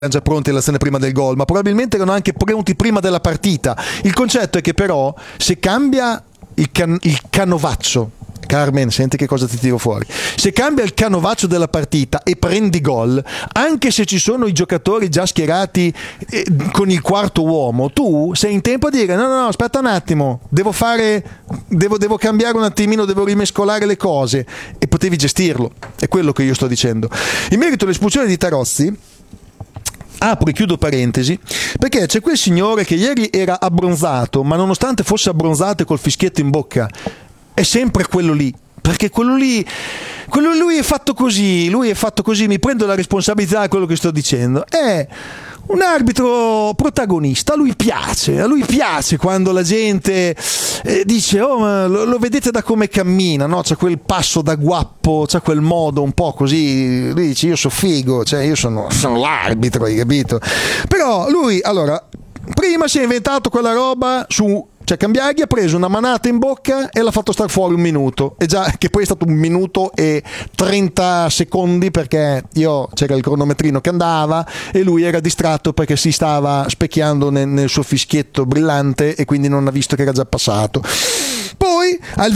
già pronti all'azione prima del gol, ma probabilmente erano anche pronti prima della partita. Il concetto è che però se cambia il canovaccio, Carmen, senti che cosa ti tiro fuori. Se cambia il canovaccio della partita e prendi gol, anche se ci sono i giocatori già schierati con il quarto uomo, tu sei in tempo a dire no, aspetta un attimo, devo cambiare un attimino, devo rimescolare le cose, e potevi gestirlo. È quello che io sto dicendo. In merito all'espulsione di Tarozzi, apro e chiudo parentesi, perché c'è quel signore che ieri era abbronzato, ma nonostante fosse abbronzato e col fischietto in bocca, è sempre quello lì, perché lui è fatto così, mi prendo la responsabilità di quello che sto dicendo. È un arbitro protagonista, a lui piace quando la gente dice ma lo vedete da come cammina, no? C'ha quel passo da guappo, c'ha quel modo un po' così, lui dice io sono figo, cioè io sono l'arbitro, hai capito? Però lui, allora, prima si è inventato quella roba cioè Cambiaghi ha preso una manata in bocca e l'ha fatto star fuori 1 minuto, e già che poi è stato 1 minuto e 30 secondi, perché c'era il cronometrino che andava e lui era distratto perché si stava specchiando nel suo fischietto brillante e quindi non ha visto che era già passato. Poi al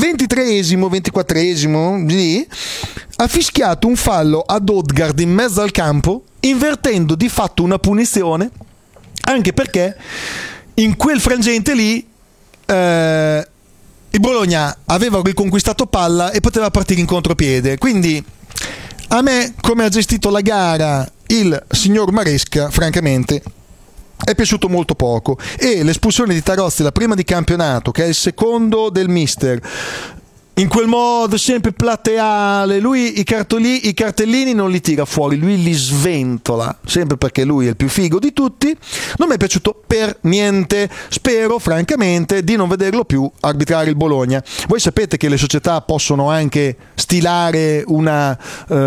24esimo lì, ha fischiato un fallo ad Odgaard in mezzo al campo, invertendo di fatto una punizione, anche perché in quel frangente lì il Bologna aveva riconquistato palla e poteva partire in contropiede. Quindi a me, come ha gestito la gara il signor Maresca, francamente è piaciuto molto poco. E l'espulsione di Tarozzi, la prima di campionato, che è il secondo del mister, in quel modo sempre plateale, lui i cartellini non li tira fuori, lui li sventola, sempre perché lui è il più figo di tutti. Non mi è piaciuto per niente, spero francamente di non vederlo più arbitrare il Bologna. Voi sapete che le società possono anche stilare una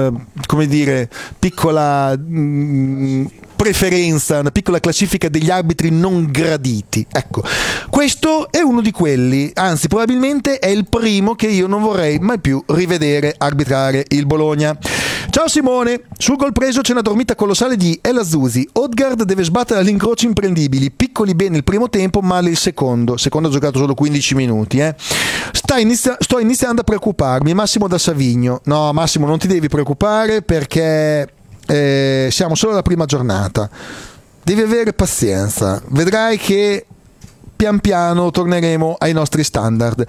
piccola preferenza, una piccola classifica degli arbitri non graditi. Ecco, questo è uno di quelli, anzi probabilmente è il primo che io non vorrei mai più rivedere arbitrare il Bologna. Ciao Simone, sul gol preso c'è una dormita colossale di El Azzurri. Odgaard deve sbattere all'incrocio imprendibili, piccoli bene il primo tempo, male il secondo ha giocato solo 15 minuti. Sto iniziando a preoccuparmi. Massimo da Savigno. No Massimo, non ti devi preoccupare, perché siamo solo alla prima giornata, devi avere pazienza, vedrai che pian piano torneremo ai nostri standard.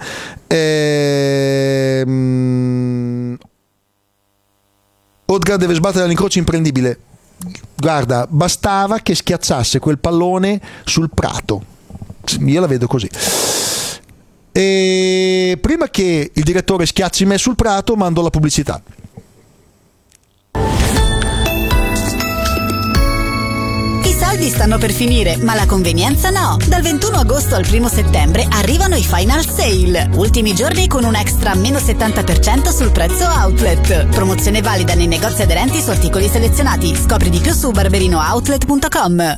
Odgaard deve sbattere all'incrocio imprendibile. Guarda, bastava che schiacciasse quel pallone sul prato, io la vedo così. E prima che il direttore schiacci me sul prato, mando la pubblicità. I soldi stanno per finire, ma la convenienza no. Dal 21 agosto al 1 settembre arrivano i Final Sale. Ultimi giorni con un extra meno 70% sul prezzo outlet. Promozione valida nei negozi aderenti su articoli selezionati. Scopri di più su barberinooutlet.com.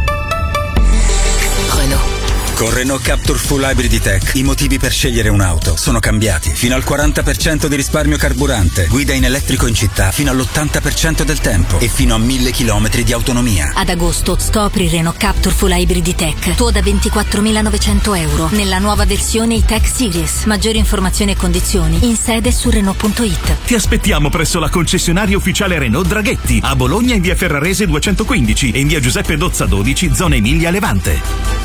Con Renault Captur Full Hybrid Tech i motivi per scegliere un'auto sono cambiati. Fino al 40% di risparmio carburante, guida in elettrico in città fino all'80% del tempo e fino a 1000 km di autonomia. Ad agosto scopri Renault Captur Full Hybrid Tech, tuo da 24.900 euro nella nuova versione E-Tech Series. Maggiori informazioni e condizioni in sede su Renault.it. Ti aspettiamo presso la concessionaria ufficiale Renault Draghetti a Bologna in via Ferrarese 215 e in via Giuseppe Dozza 12, zona Emilia Levante.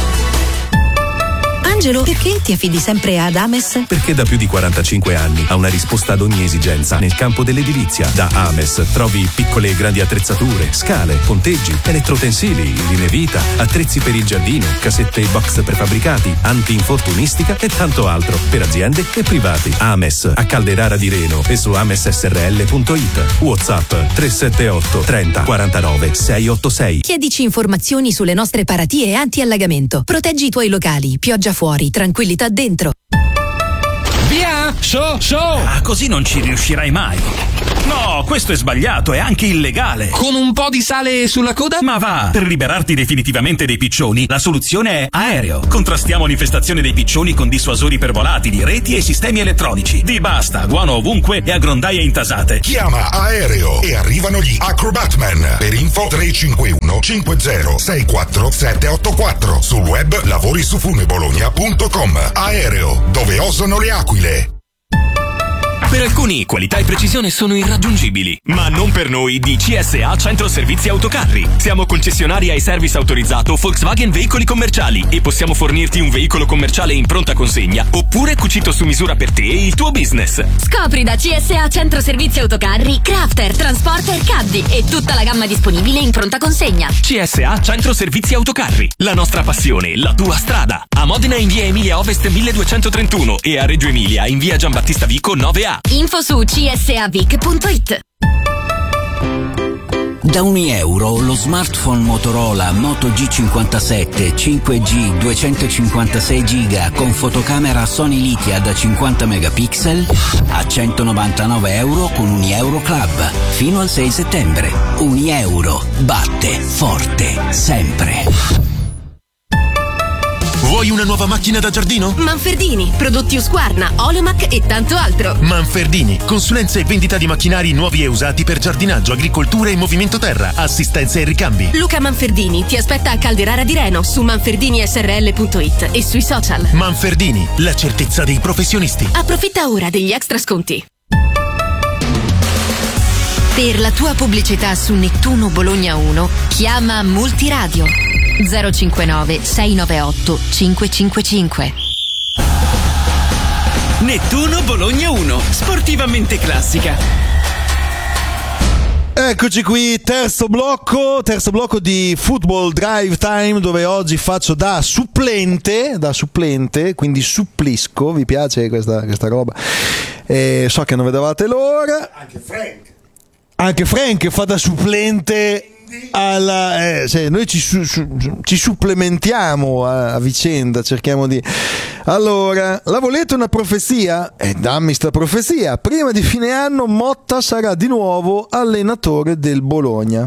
Angelo, perché ti affidi sempre ad Ames? Perché da più di 45 anni ha una risposta ad ogni esigenza nel campo dell'edilizia. Da Ames trovi piccole e grandi attrezzature, scale, ponteggi, elettrotensili, linee vita, attrezzi per il giardino, casette e box prefabbricati, anti-infortunistica e tanto altro per aziende e privati. Ames a Calderara di Reno e su amessrl.it. WhatsApp 378 30 49 686. Chiedici informazioni sulle nostre paratie anti-allagamento. Proteggi i tuoi locali, pioggia fuori, tranquillità dentro. Via! Ah, così non ci riuscirai mai. No, questo è sbagliato, è anche illegale. Con un po' di sale sulla coda? Ma va! Per liberarti definitivamente dei piccioni, la soluzione è Aereo. Contrastiamo l'infestazione dei piccioni con dissuasori per volatili, reti e sistemi elettronici. Di basta, guano ovunque e a grondaie intasate. Chiama Aereo e arrivano gli Acrobatman. Per info 351 50 64 784. Sul web lavorisufunebologna.com. Aereo, dove osano le aquile. Per alcuni qualità e precisione sono irraggiungibili, ma non per noi di CSA Centro Servizi Autocarri. Siamo concessionari ai service autorizzato Volkswagen Veicoli Commerciali e possiamo fornirti un veicolo commerciale in pronta consegna oppure cucito su misura per te e il tuo business. Scopri da CSA Centro Servizi Autocarri Crafter, Transporter, Caddy e tutta la gamma disponibile in pronta consegna. CSA Centro Servizi Autocarri, la nostra passione, la tua strada. A Modena in via Emilia Ovest 1231 e a Reggio Emilia in via Giambattista Vico 9A. Info su csavic.it. Da €1 lo smartphone Motorola Moto G57 5G 256 GB con fotocamera Sony Lithia da 50 megapixel a €199 con Unieuro Club fino al 6 settembre. Unieuro batte forte sempre. Vuoi una nuova macchina da giardino? Manfredini, prodotti Husqvarna, Oleomac e tanto altro. Manfredini, consulenza e vendita di macchinari nuovi e usati per giardinaggio, agricoltura e movimento terra, assistenza e ricambi. Luca Manfredini ti aspetta a Calderara di Reno su manferdinisrl.it e sui social. Manfredini, la certezza dei professionisti. Approfitta ora degli extra sconti. Per la tua pubblicità su Nettuno Bologna 1 chiama Multiradio 059 698 555. Nettuno Bologna 1, sportivamente classica. Eccoci qui, terzo blocco di Football Drive Time, dove oggi faccio da supplente, quindi supplisco. Vi piace questa roba? So che non vedevate l'ora. Anche Frank fa da supplente noi ci supplementiamo a vicenda, cerchiamo di... Allora, la volete una profezia? Dammi sta profezia. Prima di fine anno Motta sarà di nuovo allenatore del Bologna.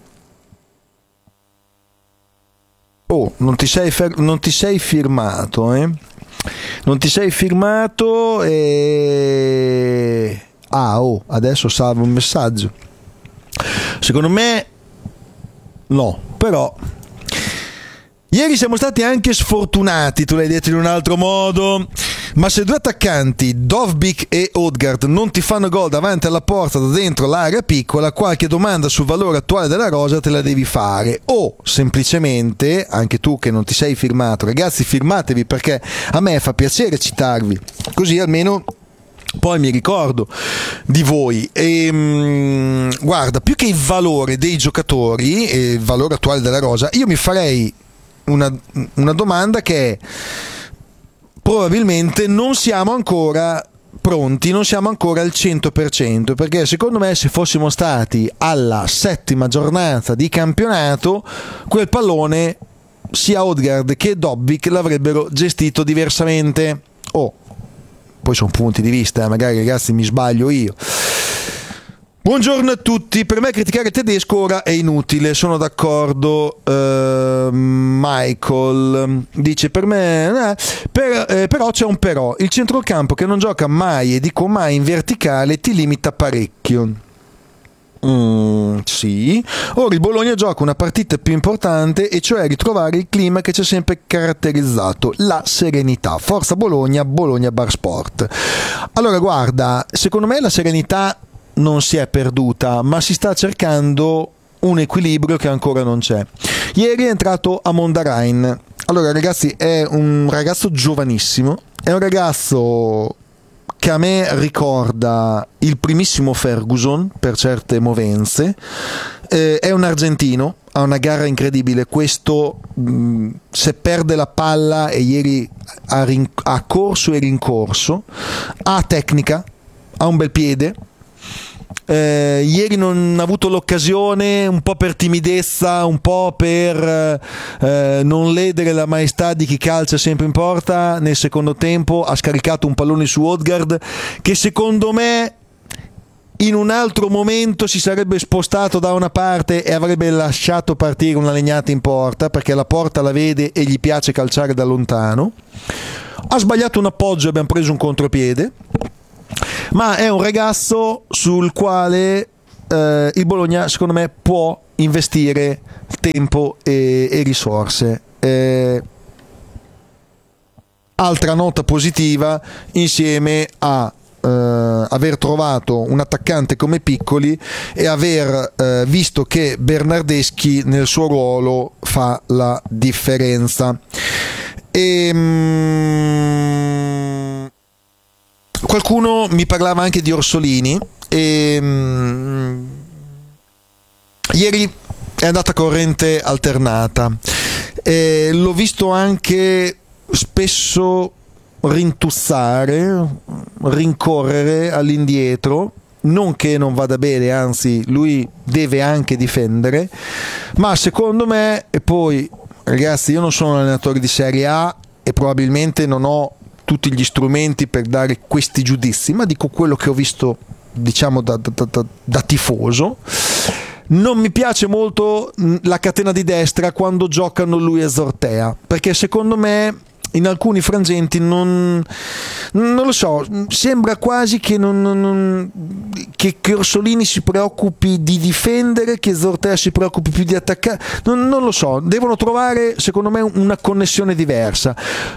Oh, non ti sei firmato, eh? Non ti sei firmato e... adesso salvo un messaggio. Secondo me no, però ieri siamo stati anche sfortunati, tu l'hai detto in un altro modo, ma se due attaccanti, Dovbyk e Odegaard, non ti fanno gol davanti alla porta da dentro l'area piccola, qualche domanda sul valore attuale della rosa te la devi fare, o semplicemente, anche tu che non ti sei firmato, ragazzi, firmatevi, perché a me fa piacere citarvi, così almeno poi mi ricordo di voi. Guarda, più che il valore dei giocatori e il valore attuale della rosa, io mi farei una domanda che è: probabilmente non siamo ancora pronti, non siamo ancora al 100%, perché secondo me se fossimo stati alla 7ª giornata di campionato, quel pallone sia Odegaard che Dovbyk l'avrebbero gestito diversamente. Poi sono punti di vista, magari ragazzi mi sbaglio io. Buongiorno a tutti, per me criticare Tedesco ora è inutile, sono d'accordo. Michael dice per me però c'è un però, il centrocampo che non gioca mai, e dico mai, in verticale ti limita parecchio. Sì, ora il Bologna gioca una partita più importante, e cioè ritrovare il clima che ci ha sempre caratterizzato, la serenità. Forza Bologna, Bologna Bar Sport. Allora guarda, secondo me la serenità non si è perduta, ma si sta cercando un equilibrio che ancora non c'è. Ieri è entrato Amondarain. Allora ragazzi, è un ragazzo giovanissimo, è un ragazzo che a me ricorda il primissimo Ferguson per certe movenze, è un argentino, ha una gara incredibile, questo se perde la palla, e ieri ha corso e rincorso, ha tecnica, ha un bel piede, Ieri non ha avuto l'occasione, un po' per timidezza, un po' per non ledere la maestà di chi calcia sempre in porta. Nel secondo tempo ha scaricato un pallone su Odegaard che secondo me in un altro momento si sarebbe spostato da una parte e avrebbe lasciato partire una legnata in porta, perché la porta la vede e gli piace calciare da lontano. Ha sbagliato un appoggio e abbiamo preso un contropiede, ma è un ragazzo sul quale il Bologna secondo me può investire tempo e risorse. Altra nota positiva, insieme a aver trovato un attaccante come Piccoli e aver visto che Bernardeschi nel suo ruolo fa la differenza. Qualcuno mi parlava anche di Orsolini e ieri è andata corrente alternata, l'ho visto anche spesso rintuzzare, rincorrere all'indietro. Non che non vada bene, anzi lui deve anche difendere, ma secondo me, e poi ragazzi io non sono un allenatore di Serie A e probabilmente non ho tutti gli strumenti per dare questi giudizi, ma dico quello che ho visto, diciamo da tifoso. Non mi piace molto la catena di destra quando giocano lui e Zortea, perché secondo me in alcuni frangenti non lo so, sembra quasi che che Orsolini si preoccupi di difendere, che Zortea si preoccupi più di attaccare, non lo so, devono trovare secondo me una connessione diversa,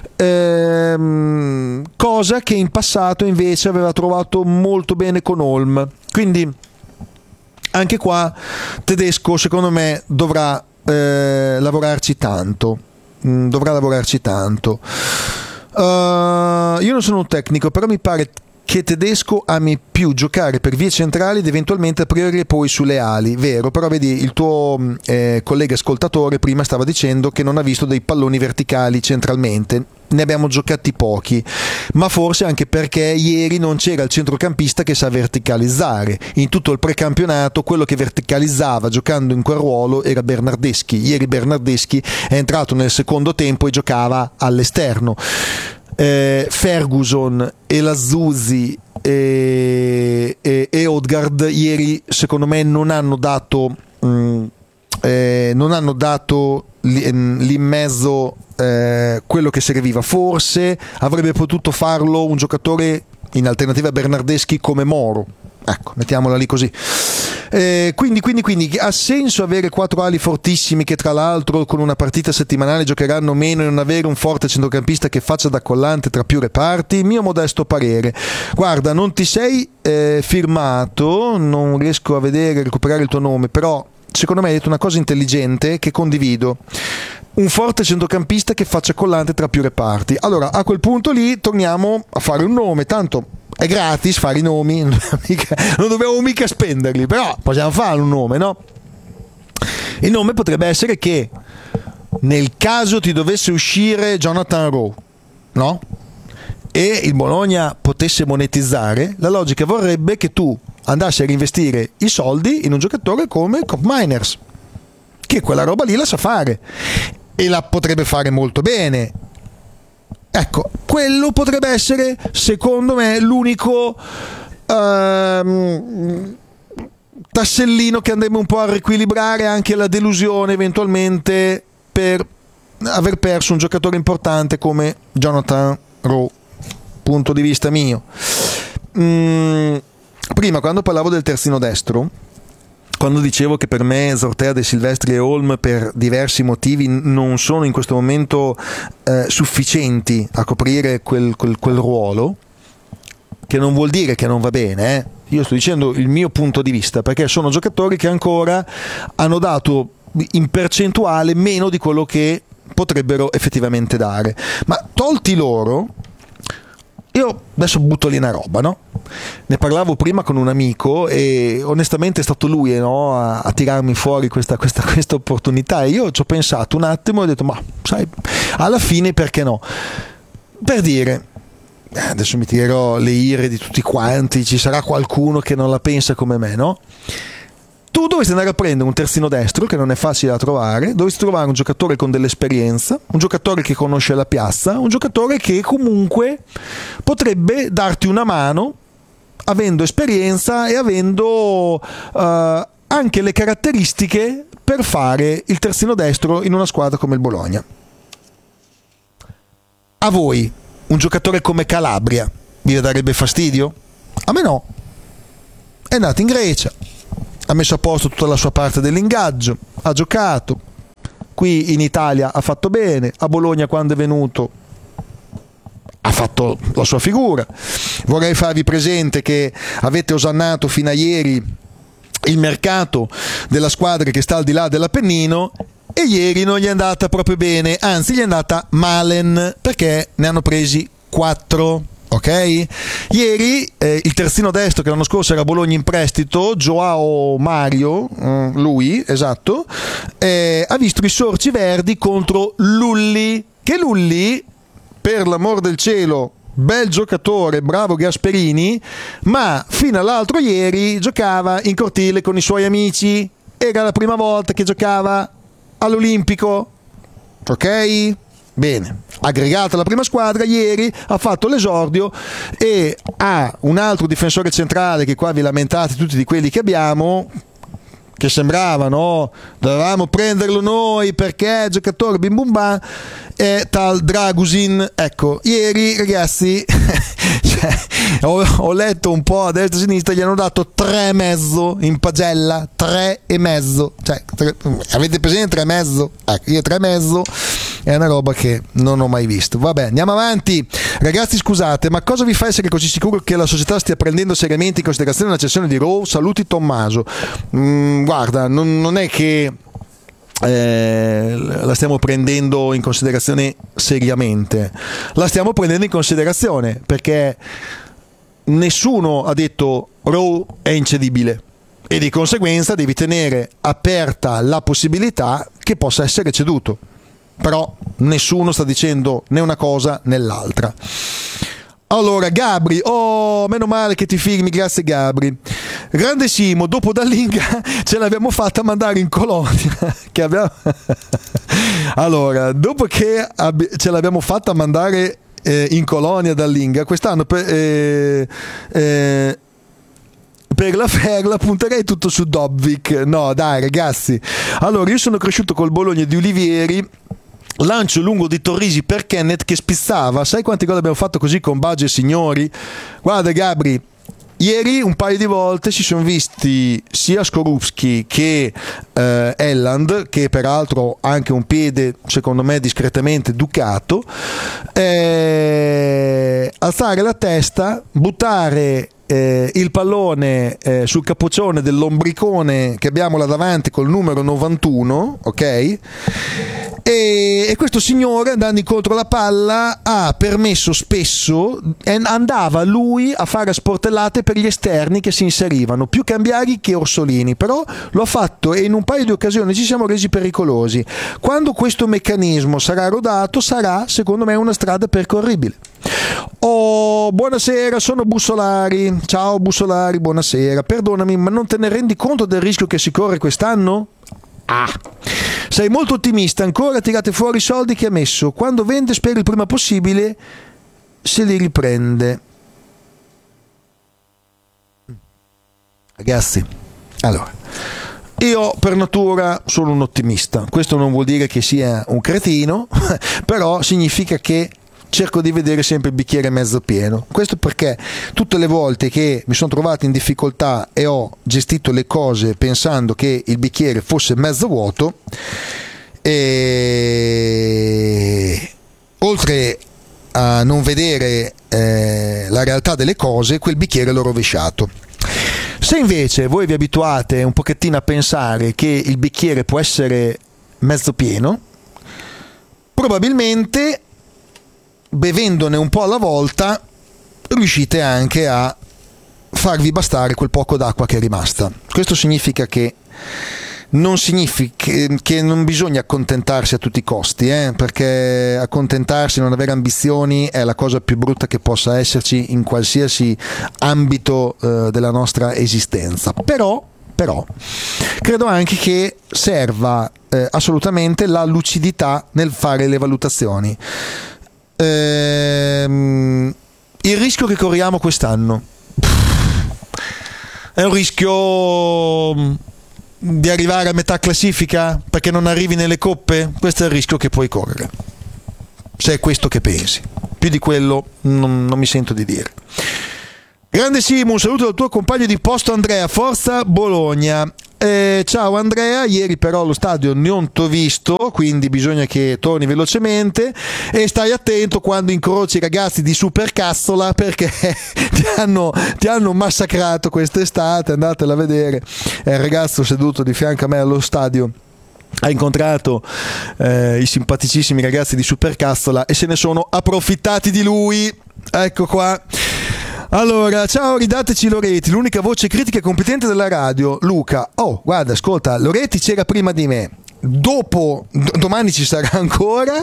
cosa che in passato invece aveva trovato molto bene con Holm. Quindi anche qua Tedesco secondo me dovrà lavorarci tanto. Io non sono un tecnico, però mi pare che Tedesco ami più giocare per vie centrali ed eventualmente aprire poi sulle ali, vero? Però vedi, il tuo collega ascoltatore prima stava dicendo che non ha visto dei palloni verticali centralmente. Ne abbiamo giocati pochi, ma forse anche perché ieri non c'era il centrocampista che sa verticalizzare. In tutto il precampionato quello che verticalizzava giocando in quel ruolo era Bernardeschi. Ieri Bernardeschi è entrato nel secondo tempo e giocava all'esterno. Ferguson e Lazzuzi e Odegaard ieri secondo me non hanno dato lì in mezzo quello che serviva. Forse avrebbe potuto farlo un giocatore in alternativa a Bernardeschi come Moro, ecco, mettiamola lì così. Quindi ha senso avere 4 ali fortissimi che tra l'altro con una partita settimanale giocheranno meno e non avere un forte centrocampista che faccia da collante tra più reparti? Mio modesto parere. Guarda, non ti sei firmato, non riesco a recuperare il tuo nome, però secondo me hai detto una cosa intelligente che condivido: un forte centrocampista che faccia collante tra più reparti. Allora a quel punto lì torniamo a fare un nome, tanto è gratis fare i nomi, non dobbiamo mica spenderli, però possiamo fare un nome, no? Il nome potrebbe essere che nel caso ti dovesse uscire Jonathan Rowe, no? E il Bologna potesse monetizzare, la logica vorrebbe che tu andassi a reinvestire i soldi in un giocatore come Koopmeiners, che quella roba lì la sa fare e la potrebbe fare molto bene. Ecco, quello potrebbe essere secondo me l'unico tassellino che andrebbe un po' a riequilibrare anche la delusione eventualmente per aver perso un giocatore importante come Jonathan Rowe, punto di vista mio. Prima, quando parlavo del terzino destro, quando dicevo che per me Zortea, De Silvestri e Holm per diversi motivi non sono in questo momento sufficienti a coprire quel ruolo, che non vuol dire che non va bene, io sto dicendo il mio punto di vista, perché sono giocatori che ancora hanno dato in percentuale meno di quello che potrebbero effettivamente dare, ma tolti loro, io adesso butto lì una roba, no? Ne parlavo prima con un amico e onestamente è stato lui, no, a tirarmi fuori questa opportunità, e io ci ho pensato un attimo e ho detto, ma sai, alla fine perché no? Per dire, adesso mi tirerò le ire di tutti quanti, ci sarà qualcuno che non la pensa come me, no? Tu dovresti andare a prendere un terzino destro che non è facile da trovare, dovresti trovare un giocatore con dell'esperienza, un giocatore che conosce la piazza, un giocatore che comunque potrebbe darti una mano avendo esperienza e avendo anche le caratteristiche per fare il terzino destro in una squadra come il Bologna. A voi un giocatore come Calabria vi darebbe fastidio? A me no. È andato in Grecia, ha messo a posto tutta la sua parte dell'ingaggio, ha giocato, qui in Italia ha fatto bene, a Bologna quando è venuto ha fatto la sua figura. Vorrei farvi presente che avete osannato fino a ieri il mercato della squadra che sta al di là dell'Appennino e ieri non gli è andata proprio bene, anzi gli è andata malen, perché ne hanno presi 4. Ok? Ieri il terzino destro che l'anno scorso era a Bologna in prestito, Joao Mario, lui, esatto, ha visto i sorci verdi contro Lulli, che Lulli, per l'amor del cielo, bel giocatore, bravo Gasperini, ma fino all'altro ieri giocava in cortile con i suoi amici, era la prima volta che giocava all'Olimpico, ok? Bene, aggregata la prima squadra, ieri ha fatto l'esordio e ha un altro difensore centrale che qua vi lamentate tutti di quelli che abbiamo, che sembrava, no? Dovevamo prenderlo noi perché è giocatore bim bum bam, è tal Dragusin. Ecco, ieri ragazzi cioè, ho letto un po' a destra e a sinistra, gli hanno dato 3,5 in pagella, 3,5, cioè avete presente 3,5? Ecco, io 3,5 è una roba che non ho mai visto. Vabbè, andiamo avanti. Ragazzi, scusate, ma cosa vi fa essere così sicuro che la società stia prendendo seriamente in considerazione la cessione di Rowe? Saluti Tommaso. Guarda, non è che la stiamo prendendo in considerazione seriamente, la stiamo prendendo in considerazione perché nessuno ha detto Rowe è incedibile e di conseguenza devi tenere aperta la possibilità che possa essere ceduto, però nessuno sta dicendo né una cosa né l'altra. Allora, Gabri, meno male che ti firmi, grazie Gabri. Grande Simo, dopo Dallinga ce l'abbiamo fatta mandare in Colonia. Che abbiamo... Allora, dopo che ce l'abbiamo fatta mandare in Colonia Dallinga, quest'anno per la Ferla punterei tutto su Dobbik. No, dai ragazzi. Allora, io sono cresciuto col Bologna di Olivieri. Lancio lungo di Torrisi per Kenneth che spizzava. Sai quanti gol abbiamo fatto così con Baggio e Signori? Guarda Gabri, ieri un paio di volte si sono visti sia Skorupski che Elland, che peraltro ha anche un piede secondo me discretamente ducato, alzare la testa, buttare il pallone sul capoccione dell'ombricone che abbiamo là davanti col numero 91, ok? E questo signore, andando incontro alla palla, ha permesso spesso, andava lui a fare sportellate per gli esterni che si inserivano, più Cambiari che Orsolini, però lo ha fatto e in un paio di occasioni ci siamo resi pericolosi. Quando questo meccanismo sarà rodato, sarà secondo me una strada percorribile. Buonasera, sono Bussolari. Ciao Bussolari, buonasera. Perdonami, ma non te ne rendi conto del rischio che si corre quest'anno? Sei molto ottimista, ancora tirate fuori i soldi che ha messo. Quando vende spera il prima possibile se li riprende. Ragazzi, allora, io per natura sono un ottimista. Questo non vuol dire che sia un cretino, però significa che cerco di vedere sempre il bicchiere mezzo pieno. Questo perché tutte le volte che mi sono trovato in difficoltà e ho gestito le cose pensando che il bicchiere fosse mezzo vuoto, e oltre a non vedere la realtà delle cose, quel bicchiere l'ho rovesciato. Se invece voi vi abituate un pochettino a pensare che il bicchiere può essere mezzo pieno, probabilmente bevendone un po' alla volta riuscite anche a farvi bastare quel poco d'acqua che è rimasta. Questo significa che non significa che non bisogna accontentarsi a tutti i costi, perché accontentarsi, non avere ambizioni è la cosa più brutta che possa esserci in qualsiasi ambito della nostra esistenza. Però credo anche che serva assolutamente la lucidità nel fare le valutazioni. Il rischio che corriamo quest'anno è un rischio di arrivare a metà classifica perché non arrivi nelle coppe. Questo è il rischio che puoi correre, se è questo che pensi. Più di quello non mi sento di dire. Grande Simo, un saluto dal tuo compagno di posto Andrea, forza Bologna. Ciao Andrea, ieri però allo stadio non t'ho visto, quindi bisogna che torni velocemente e stai attento quando incroci i ragazzi di Supercazzola, perché ti hanno massacrato quest'estate. Andatela a vedere. È il ragazzo seduto di fianco a me allo stadio, ha incontrato i simpaticissimi ragazzi di Supercazzola e se ne sono approfittati di lui. Ecco qua. Allora, ciao, ridateci Loretti, l'unica voce critica e competente della radio. Luca, guarda, ascolta, Loretti c'era prima di me, domani ci sarà ancora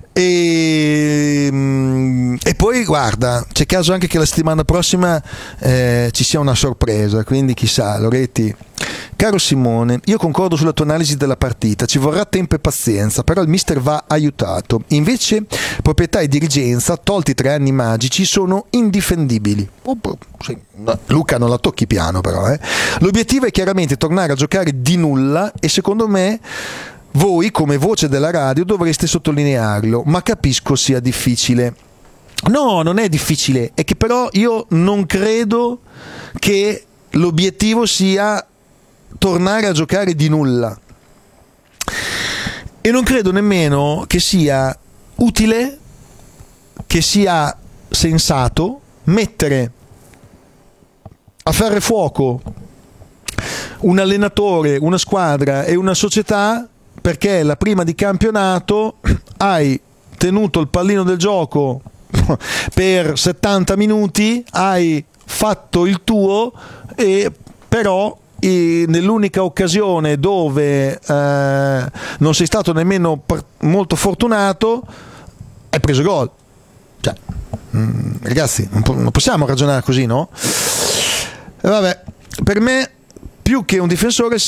e poi guarda, c'è caso anche che la settimana prossima ci sia una sorpresa, quindi chissà. Loretti, caro Simone, io concordo sulla tua analisi della partita, ci vorrà tempo e pazienza, però il mister va aiutato. Invece proprietà e dirigenza, tolti 3 anni magici, sono indifendibili. Luca, non la tocchi piano però. L'obiettivo è chiaramente tornare a giocare di nulla e secondo me voi come voce della radio dovreste sottolinearlo, ma capisco sia difficile. No, non è difficile, è che però io non credo che l'obiettivo sia tornare a giocare di nulla e non credo nemmeno che sia utile, che sia sensato mettere a ferro e fuoco un allenatore, una squadra e una società perché la prima di campionato hai tenuto il pallino del gioco per 70 minuti, hai fatto il tuo e però nell'unica occasione dove non sei stato nemmeno molto fortunato hai preso gol. Cioè, ragazzi, non possiamo ragionare così, no? Vabbè, per me più che un difensore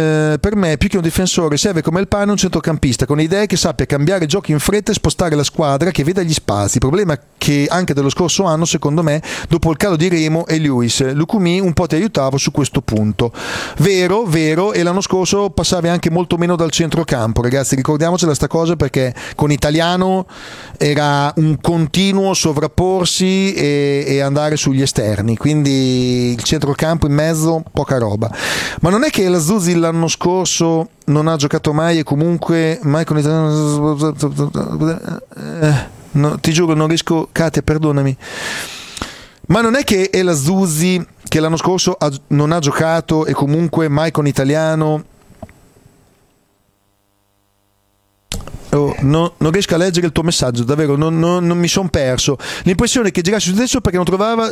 serve come il pane un centrocampista con idee che sappia cambiare giochi in fretta e spostare la squadra, che veda gli spazi. Il problema è che anche dello scorso anno, secondo me, dopo il calo di Remo e Lewis, Lucumi un po' ti aiutava su questo punto. Vero, e l'anno scorso passavi anche molto meno dal centrocampo, ragazzi, ricordiamocela sta cosa, perché con Italiano era un continuo sovrapporsi e andare sugli esterni, quindi il centrocampo in mezzo poca roba. Ma non è che la Zuzzi l'anno scorso non ha giocato mai e comunque mai con Italiano. No, ti giuro non riesco, Katia, perdonami, ma non è che è la Zuzzi che l'anno scorso non ha giocato e comunque mai con Italiano. Non riesco a leggere il tuo messaggio, davvero, non mi sono perso. L'impressione è che girassi su stesso perché non trovava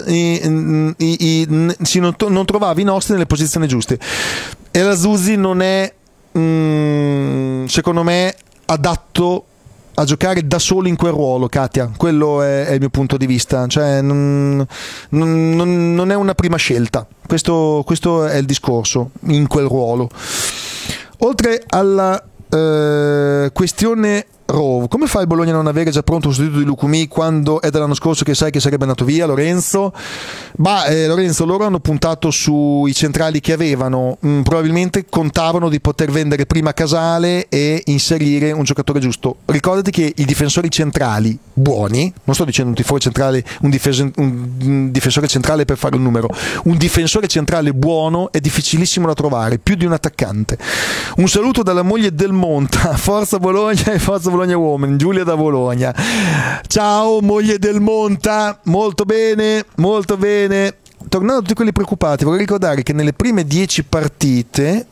non trovava i nostri nelle posizioni giuste e la Zuzzi non è secondo me adatto a giocare da solo in quel ruolo, Katia. Quello è il mio punto di vista, cioè non è una prima scelta, questo è il discorso in quel ruolo. Oltre alla questione Rove, come fa il Bologna a non avere già pronto un sostituto di Lucumi quando è dall'anno scorso che sai che sarebbe andato via, Lorenzo? Lorenzo, loro hanno puntato sui centrali che avevano, probabilmente contavano di poter vendere prima Casale e inserire un giocatore giusto. Ricordati che i difensori centrali buoni, non sto dicendo un difensore centrale per fare un numero, un difensore centrale buono è difficilissimo da trovare, più di un attaccante. Un saluto dalla moglie del Monta, forza Bologna e forza Bologna Woman, Giulia da Bologna. Ciao moglie del Monta, molto bene. Tornando a tutti quelli preoccupati, vorrei ricordare che nelle prime 10 partite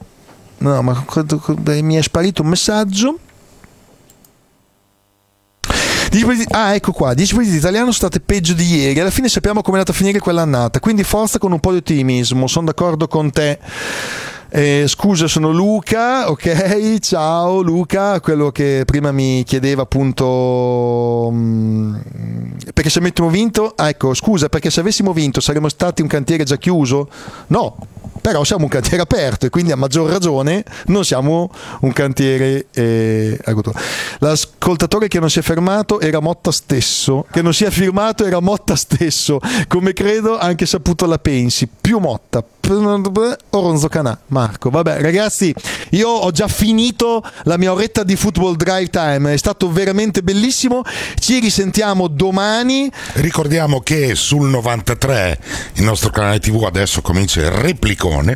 mi è sparito un messaggio. Ecco qua, 10 partite italiane sono state peggio di ieri, alla fine sappiamo come è andata a finire quell'annata, quindi forza con un po' di ottimismo, sono d'accordo con te. Scusa, sono Luca, ok, ciao Luca, quello che prima mi chiedeva appunto perché se avessimo vinto, ecco, scusa, perché se avessimo vinto saremmo stati un cantiere già chiuso? No, però siamo un cantiere aperto e quindi a maggior ragione non siamo un cantiere l'ascoltatore che non si è fermato era Motta stesso, che non si è firmato era Motta stesso, come credo anche saputo la pensi, più Motta Oronzo Canà. Marco, vabbè ragazzi, io ho già finito la mia oretta di Football Drive Time, è stato veramente bellissimo, ci risentiamo domani. Ricordiamo che sul 93 il nostro canale TV adesso comincia il replicone,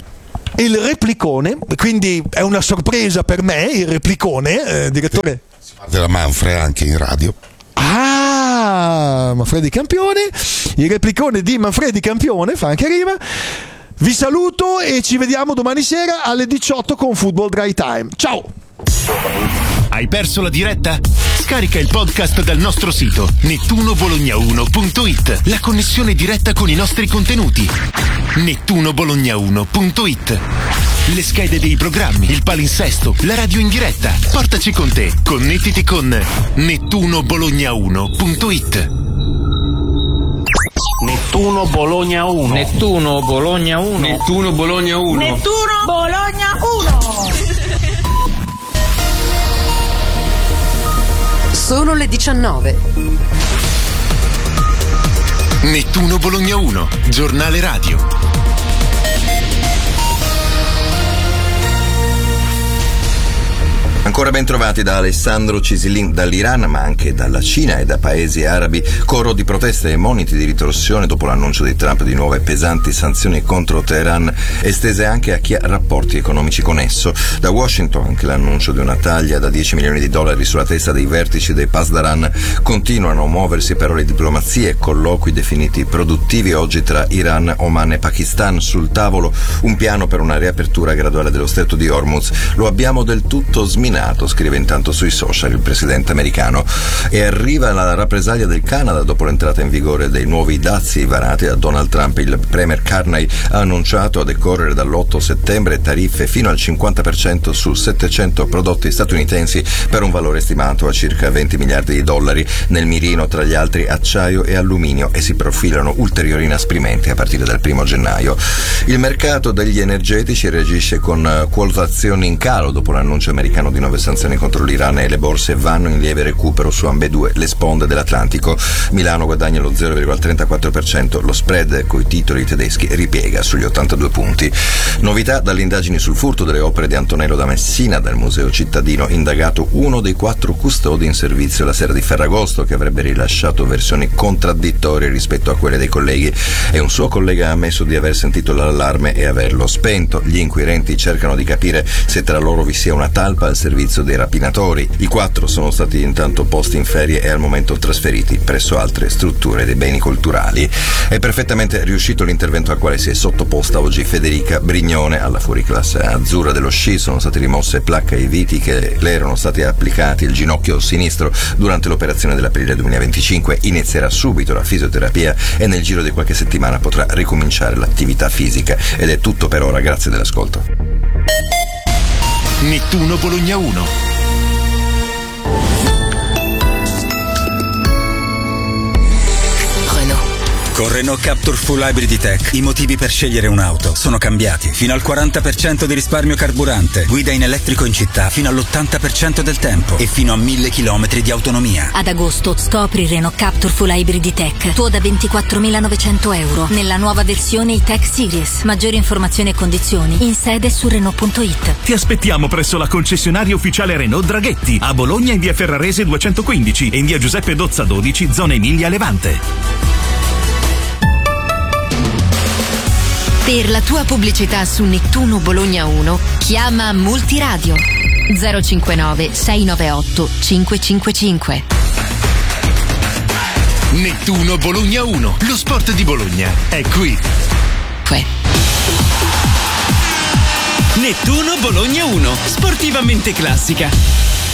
quindi è una sorpresa per me il replicone, direttore. Si parla della Manfred anche in radio. Manfredi Campione, il replicone di Manfredi Campione fa anche rima. Vi saluto e ci vediamo domani sera alle 18 con Football Dry Time. Ciao! Hai perso la diretta? Scarica il podcast dal nostro sito nettunobologna1.it. La connessione diretta con i nostri contenuti. nettunobologna1.it. Le schede dei programmi, il palinsesto, la radio in diretta. Portaci con te. Connettiti con nettunobologna1.it. Nettuno Bologna 1. Nettuno Bologna 1. Nettuno Bologna 1. Nettuno Bologna 1. Sono le 19. Nettuno Bologna 1, giornale radio. Ancora ben trovati da Alessandro Cisilin dall'Iran, ma anche dalla Cina e da paesi arabi. Coro di proteste e moniti di ritorsione dopo l'annuncio di Trump di nuove pesanti sanzioni contro Teheran, estese anche a chi ha rapporti economici con esso. Da Washington anche l'annuncio di una taglia da $10 milioni sulla testa dei vertici dei Pasdaran. Continuano a muoversi però le diplomazie e colloqui definiti produttivi oggi tra Iran, Oman e Pakistan. Sul tavolo un piano per una riapertura graduale dello stretto di Hormuz. Lo abbiamo del tutto sminato, scrive intanto sui social il presidente americano. E arriva la rappresaglia del Canada dopo l'entrata in vigore dei nuovi dazi varati da Donald Trump. Il premier Carney ha annunciato a decorrere dall'8 settembre tariffe fino al 50% su 700 prodotti statunitensi per un valore stimato a circa $20 miliardi. Nel mirino tra gli altri acciaio e alluminio, e si profilano ulteriori inasprimenti a partire dal 1 gennaio. Il mercato degli energetici reagisce con quotazioni in calo dopo l'annuncio americano di nuove sanzioni contro l'Iran, e le borse vanno in lieve recupero su ambedue le sponde dell'Atlantico. Milano guadagna lo 0,34%, lo spread coi titoli tedeschi ripiega sugli 82 punti. Novità dalle indagini sul furto delle opere di Antonello da Messina. Dal Museo Cittadino indagato uno dei 4 custodi in servizio la sera di Ferragosto, che avrebbe rilasciato versioni contraddittorie rispetto a quelle dei colleghi, e un suo collega ha ammesso di aver sentito l'allarme e averlo spento. Gli inquirenti cercano di capire se tra loro vi sia una talpa al servizio dei rapinatori. I 4 sono stati intanto posti in ferie e al momento trasferiti presso altre strutture dei beni culturali. È perfettamente riuscito l'intervento al quale si è sottoposta oggi Federica Brignone. Alla fuoriclasse azzurra dello sci sono state rimosse placche e viti che le erano stati applicati al ginocchio sinistro durante l'operazione dell'aprile 2025. Inizierà subito la fisioterapia e nel giro di qualche settimana potrà ricominciare l'attività fisica. Ed è tutto per ora, grazie dell'ascolto. Nettuno Bologna 1. Con Renault Captur Full Hybrid Tech i motivi per scegliere un'auto sono cambiati. Fino al 40% di risparmio carburante, guida in elettrico in città fino all'80% del tempo e fino a 1000 km di autonomia. Ad agosto scopri Renault Captur Full Hybrid Tech, tuo da €24.900 nella nuova versione E-Tech Series. Maggiori informazioni e condizioni in sede su Renault.it. Ti aspettiamo presso la concessionaria ufficiale Renault Draghetti a Bologna in via Ferrarese 215 e in via Giuseppe Dozza 12, zona Emilia Levante. Per la tua pubblicità su Nettuno Bologna 1, chiama Multiradio 059 698 555. Nettuno Bologna 1, lo sport di Bologna è qui. Nettuno Bologna 1, sportivamente classica.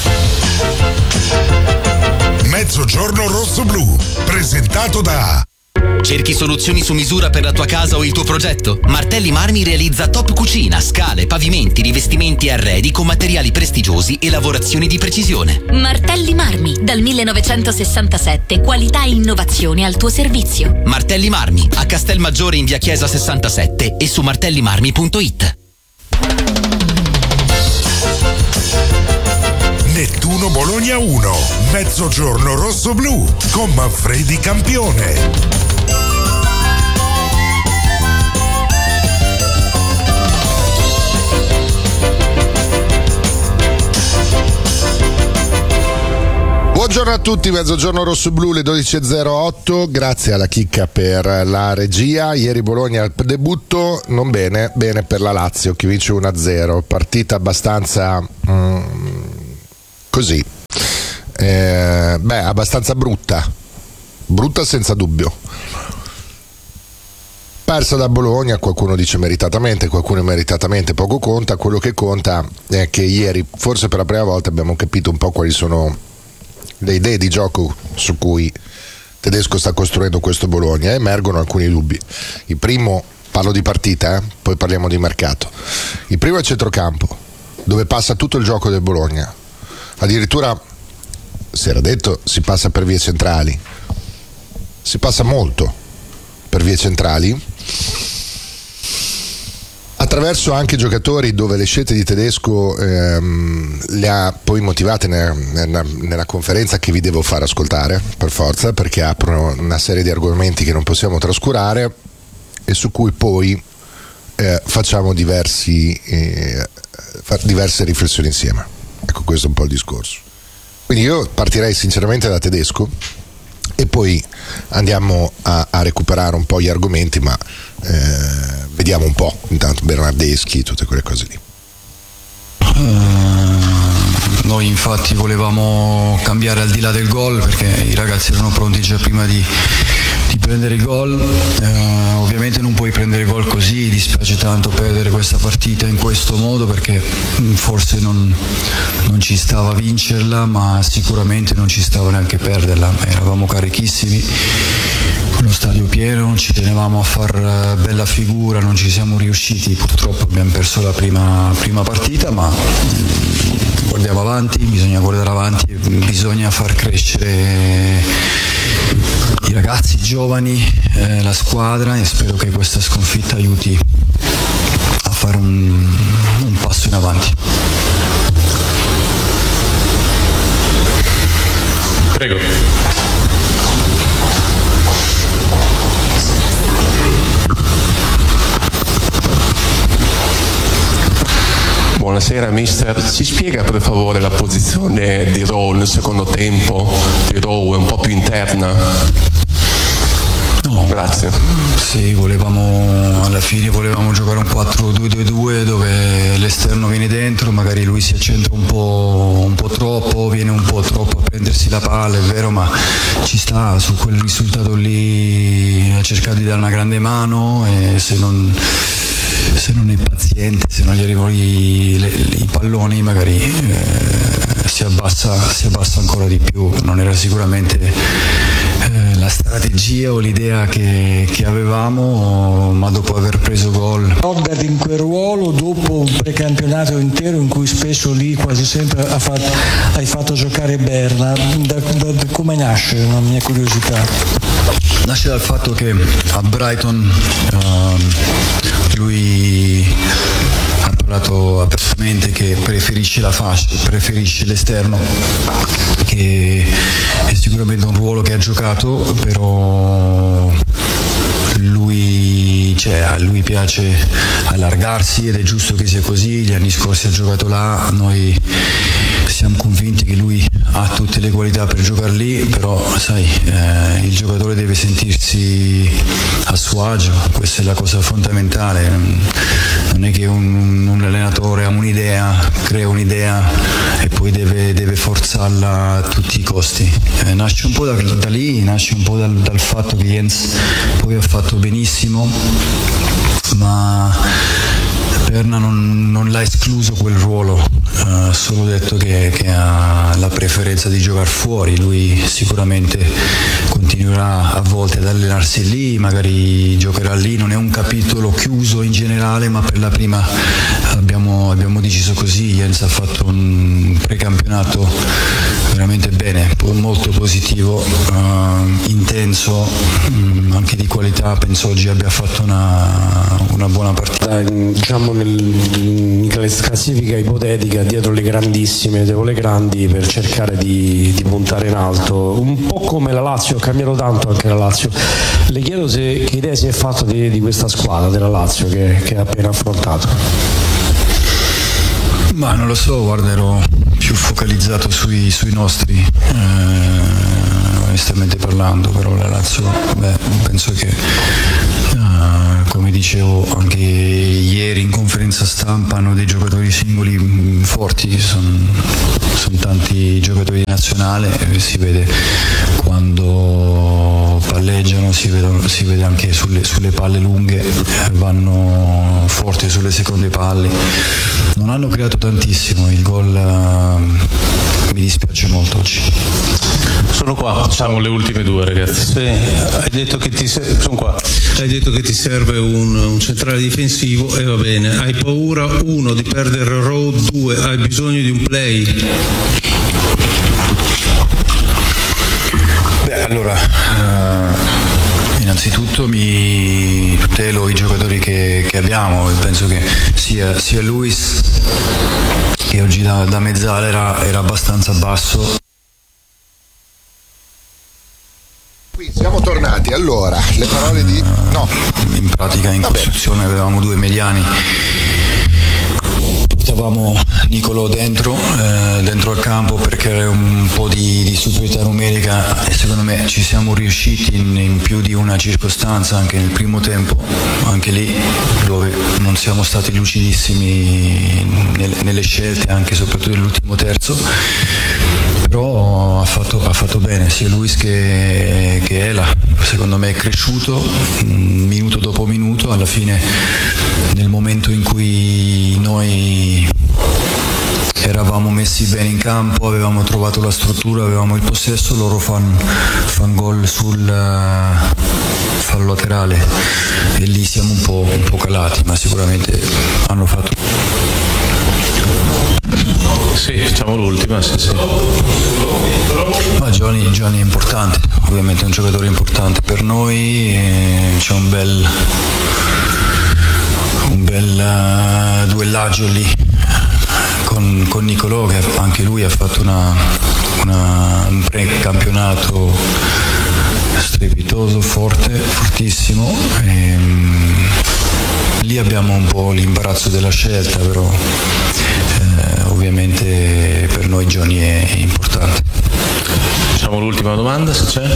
Mezzogiorno rosso-blu, presentato da Cerchi soluzioni su misura per la tua casa o il tuo progetto? Martelli Marmi realizza top cucina, scale, pavimenti, rivestimenti e arredi con materiali prestigiosi e lavorazioni di precisione. Martelli Marmi, dal 1967, qualità e innovazione al tuo servizio. Martelli Marmi, a Castelmaggiore in via Chiesa 67 e su martellimarmi.it. Nettuno Bologna 1, mezzogiorno rosso-blu con Manfredi campione. Buongiorno a tutti, mezzogiorno rosso-blu, le 12.08, grazie alla Chicca per la regia. Ieri Bologna al debutto, non bene, bene per la Lazio che vince 1-0, partita abbastanza così, abbastanza brutta senza dubbio. Persa da Bologna, qualcuno dice meritatamente, qualcuno meritatamente, poco conta. Quello che conta è che ieri, forse per la prima volta, abbiamo capito un po' quali sono le idee di gioco su cui Tedesco sta costruendo questo Bologna. Emergono alcuni dubbi. Il primo, parlo di partita, poi parliamo di mercato. Il primo è il centrocampo, dove passa tutto il gioco del Bologna. Addirittura si era detto si passa per vie centrali, si passa molto per vie centrali, attraverso anche giocatori dove le scelte di Tedesco le ha poi motivate nella conferenza che vi devo far ascoltare per forza, perché aprono una serie di argomenti che non possiamo trascurare e su cui poi facciamo diverse riflessioni insieme. Ecco, questo è un po' il discorso. Quindi io partirei sinceramente da Tedesco e poi andiamo a recuperare un po' gli argomenti, ma vediamo un po', intanto Bernardeschi, tutte quelle cose lì. Noi infatti volevamo cambiare al di là del gol, perché i ragazzi erano pronti già prima di prendere il gol. Ovviamente non puoi prendere gol così, dispiace tanto perdere questa partita in questo modo, perché forse non ci stava vincerla, ma sicuramente non ci stava neanche perderla. Eravamo carichissimi, con lo stadio pieno, ci tenevamo a far bella figura, non ci siamo riusciti, purtroppo abbiamo perso la prima partita, ma guardiamo avanti, bisogna guardare avanti, bisogna far crescere i ragazzi, i giovani, la squadra, e spero che questa sconfitta aiuti a fare un passo in avanti. Prego. Buonasera mister, ci spiega per favore la posizione di Rowe nel secondo tempo? Di Rowe un po' più interna? No, grazie. Sì, alla fine volevamo giocare un 4-2-2-2 dove l'esterno viene dentro, magari lui si accentra un po' troppo, viene un po' troppo a prendersi la palla, è vero, ma ci sta, su quel risultato lì ha cercato di dare una grande mano, e se non è paziente, se non gli arrivano i palloni, magari si abbassa ancora di più. Non era sicuramente la strategia o l'idea che avevamo, ma dopo aver preso gol. Rodgard in quel ruolo dopo un precampionato intero in cui spesso lì quasi sempre hai fatto giocare Berna, come nasce? Una mia curiosità. Nasce dal fatto che a Brighton lui ha parlato apertamente che preferisce la fascia, preferisce l'esterno, che è sicuramente un ruolo che ha giocato, però a lui piace allargarsi ed è giusto che sia così. Gli anni scorsi ha giocato là, noi siamo convinti che lui ha tutte le qualità per giocare lì, però sai, il giocatore deve sentirsi a suo agio, questa è la cosa fondamentale. Non è che un allenatore ha un'idea, crea un'idea e poi deve forzarla a tutti i costi. Nasce un po' da lì, nasce un po' dal fatto che Jens poi ha fatto benissimo, ma Berna non l'ha escluso quel ruolo, ha solo detto che ha la preferenza di giocare fuori. Lui sicuramente continuerà a volte ad allenarsi lì, magari giocherà lì, non è un capitolo chiuso in generale, ma per la prima abbiamo deciso così. Jens ha fatto un precampionato veramente bene, molto positivo, intenso, anche di qualità. Penso oggi abbia fatto una buona partita. Diciamo in classifica ipotetica dietro le grandissime, dietro le grandi, per cercare di puntare in alto, un po' come la Lazio. Ha cambiato tanto anche la Lazio. Le chiedo che idea si è fatta di questa squadra della Lazio che ha appena affrontato. Ma non lo so, guarda, ero più focalizzato sui nostri, onestamente parlando, però la Lazio, penso che, come dicevo anche ieri in conferenza stampa, hanno dei giocatori singoli forti, sono tanti giocatori di nazionale, si vede quando palleggiano, si vede anche sulle palle lunghe, vanno forti sulle seconde palle. Non hanno creato tantissimo, il gol mi dispiace molto oggi. Sono qua, facciamo le ultime due, ragazzi. Sì, hai detto che ti serve un centrale difensivo e va bene. Hai paura, uno, di perdere Rowe, due, hai bisogno di un play. Allora, innanzitutto mi tutelo i giocatori che abbiamo. Penso che sia Luis, che oggi da mezzala era abbastanza basso. Qui siamo tornati, allora, le parole di... No. In pratica in costruzione avevamo due mediani. Portavamo Nicolò dentro al campo per creare un po' di superiorità numerica, e secondo me ci siamo riusciti in più di una circostanza, anche nel primo tempo, anche lì dove non siamo stati lucidissimi nelle scelte, anche soprattutto nell'ultimo terzo, però ha fatto bene sia Luis che Ela. Secondo me è cresciuto minuto dopo minuto. Alla fine, nel momento in cui noi eravamo messi bene in campo, avevamo trovato la struttura, avevamo il possesso, loro fanno gol sul fallo laterale e lì siamo un po' calati, ma sicuramente hanno fatto. Sì, facciamo l'ultima, sì. Ma Johnny è importante, ovviamente è un giocatore importante per noi, c'è un bel duellaggio lì con Nicolò, che anche lui ha fatto un precampionato strepitoso, fortissimo. Lì abbiamo un po' l'imbarazzo della scelta, però ovviamente per noi Johnny è importante. Facciamo l'ultima domanda, se c'è.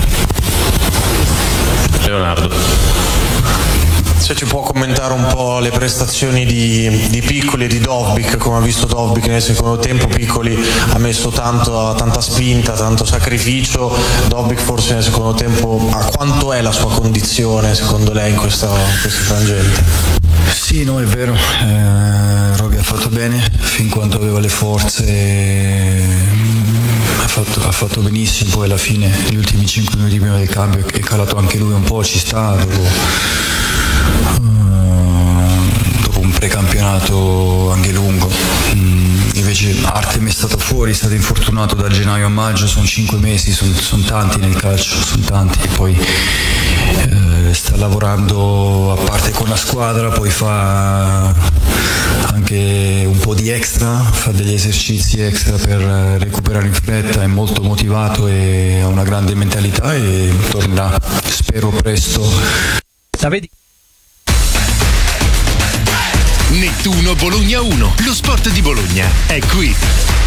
Leonardo. Se ci può commentare un po' le prestazioni di Piccoli e di Dovbyk, come ha visto Dovbyk nel secondo tempo. Piccoli ha messo tanta spinta, tanto sacrificio. Dovbyk forse nel secondo tempo, a quanto è la sua condizione secondo lei in questo frangente? Sì, no, è vero, Roby ha fatto bene fin quando aveva le forze, ha fatto benissimo, poi alla fine gli ultimi 5 minuti prima del cambio è calato anche lui un po', ci sta, dopo un precampionato anche lungo. Invece Artem è stato fuori, è stato infortunato da gennaio a maggio, sono 5 mesi, sono tanti nel calcio, sono tanti, e poi sta lavorando a parte con la squadra, poi fa anche un po' di extra, fa degli esercizi extra per recuperare in fretta, è molto motivato e ha una grande mentalità e tornerà, spero presto. Nettuno Bologna 1, lo sport di Bologna è qui.